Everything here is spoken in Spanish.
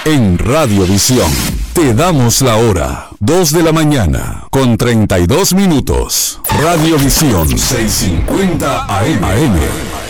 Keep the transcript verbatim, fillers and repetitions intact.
En Radiovisión te damos la hora. dos de la mañana con treinta y dos minutos. Radiovisión seiscientos cincuenta A M.